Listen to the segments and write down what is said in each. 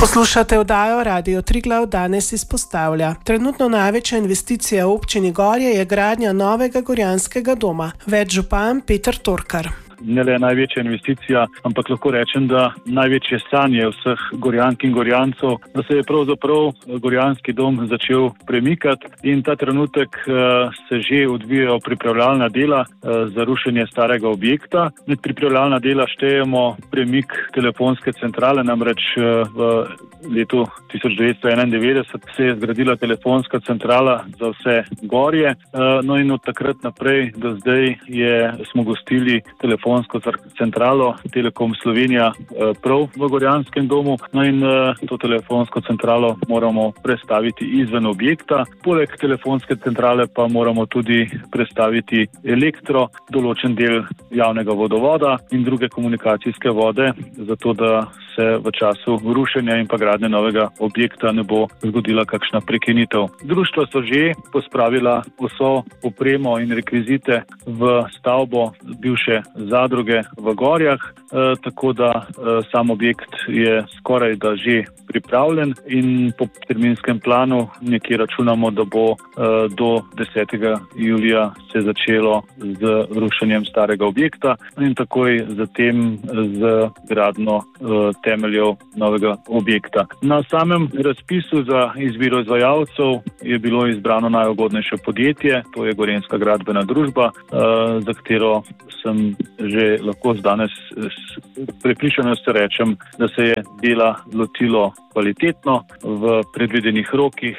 Poslušate oddajo Radio Triglav danes izpostavlja. Trenutno največja investicija v občini Gorje je gradnja novega gorjanskega doma. Več župan Peter Torkar. Ne le največja investicija, ampak lahko rečem, da največje sanje vseh Gorjank in Gorjancev, da se je pravzaprav gorjanski dom začel premikati in ta trenutek se že odvijajo pripravljalna dela za rušenje starega objekta. Med pripravljalna dela štejemo premik telefonske centrale, namreč v letu 1991 se je zgradila telefonska centrala za vse Gorje, no in od takrat naprej do zdaj smo gostili telefonsko centralo Telekom Slovenija prav v Gorjanskem domu, no in to telefonsko centralo moramo prestaviti izven objekta. Poleg telefonske centrale pa moramo tudi prestaviti določen del javnega vodovoda in druge komunikacijske vode, zato da se v času rušenja in pa gradnje novega objekta ne bo zgodila kakšna prekinitev. Društva so že pospravila vso opremo in rekvizite v stavbo bivše zadruge v Gorjah, tako da sam objekt je skoraj da že pripravljen in po terminskem planu nekje računamo, da bo do 10. julija se začelo z rušenjem starega objekta in takoj zatem z gradnjo temeljev novega objekta. Na samem razpisu za izbiro izvajalcev je bilo izbrano najugodnejše podjetje, to je Gorenjska gradbena družba, za katero sem že lahko danes prepričano rečem, da se je dela lotilo kvalitetno, v predvidenih rokih.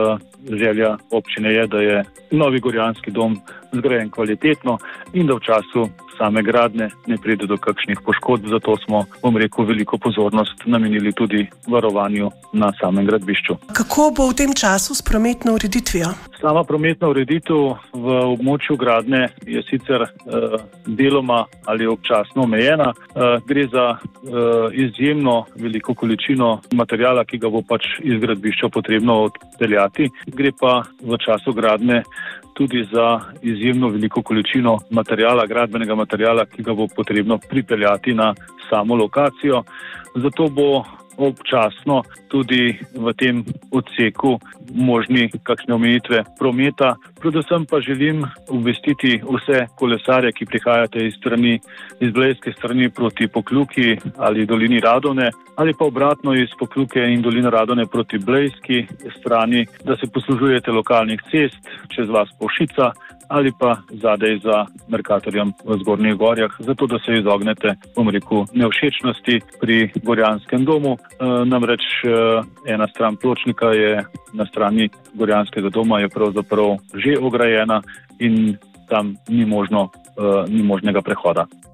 Želja občine je, da je novi gorjanski dom zgrajen kvalitetno in da v času same gradnje ne pride do kakšnih poškodb, zato smo, veliko pozornost namenili tudi varovanju na samem gradbišču. Kako bo v tem času s prometno ureditvijo? Sama prometna ureditev v območju gradnje je sicer deloma ali občasno omejena. Gre za izjemno veliko količino materiala, ki ga bo iz gradbišča potrebno odpeljati. Gre pa v času gradnje tudi za izjemno veliko količino gradbenega materiala, ki ga bo potrebno pripeljati na samo lokacijo. Zato bo občasno tudi v tem odseku možni kakšne omejitve prometa. Predvsem pa želim obvestiti vse kolesarje, ki prihajate iz blejske strani proti Pokljuki ali dolini Radone, ali pa obratno iz Pokljuke in doline Radone proti blejski strani, da se poslužujete lokalnih cest čez vas Povšica ali pa zadej za Mercatorjem v Zgornjih Gorjah, zato da se izognete, nevšečnosti pri Gorjanskem domu. Namreč ena stran pločnika je na strani Gorjanskega doma je pravzaprav že ograjena in tam ni možnega prehoda.